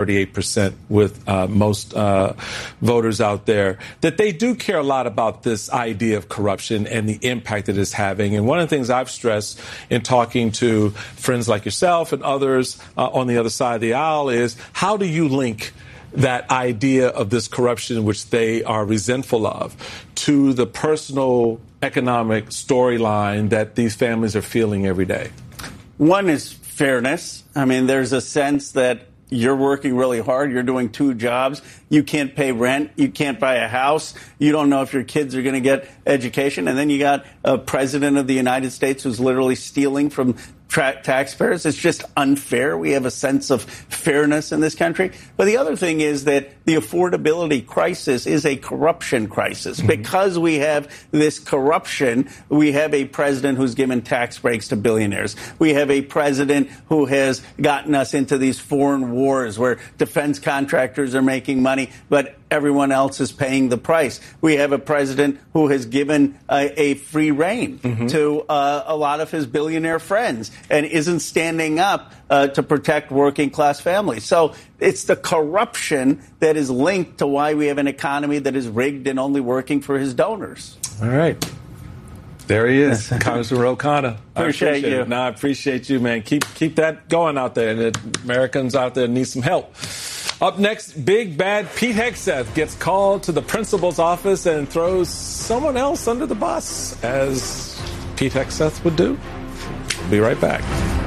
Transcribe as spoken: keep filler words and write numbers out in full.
thirty-eight percent with uh, most uh, voters out there, that they do care a lot about this idea of corruption and the impact that it's having. And one of the things I've stressed in talking to friends like yourself and others uh, on the other side of the aisle is, how do you link that idea of this corruption, which they are resentful of, to the personal economic storyline that these families are feeling every day? One is fairness. I mean, there's a sense that you're working really hard. You're doing two jobs. You can't pay rent. You can't buy a house. You don't know if your kids are going to get education. And then you got a president of the United States who's literally stealing from Tra- taxpayers. It's just unfair. We have a sense of fairness in this country. But the other thing is that the affordability crisis is a corruption crisis. Mm-hmm. Because we have this corruption, we have a president who's given tax breaks to billionaires. We have a president who has gotten us into these foreign wars where defense contractors are making money, but everyone else is paying the price. We have a president who has given a, a free rein mm-hmm. to uh, a lot of his billionaire friends and isn't standing up uh, to protect working class families. So it's the corruption that is linked to why we have an economy that is rigged and only working for his donors. All right. There he is, Congressman O'Connor. Appreciate, appreciate you. No, I appreciate you, man. Keep keep that going out there. And the Americans out there need some help. Up next, big bad Pete Hegseth gets called to the principal's office and throws someone else under the bus, as Pete Hegseth would do. We'll be right back.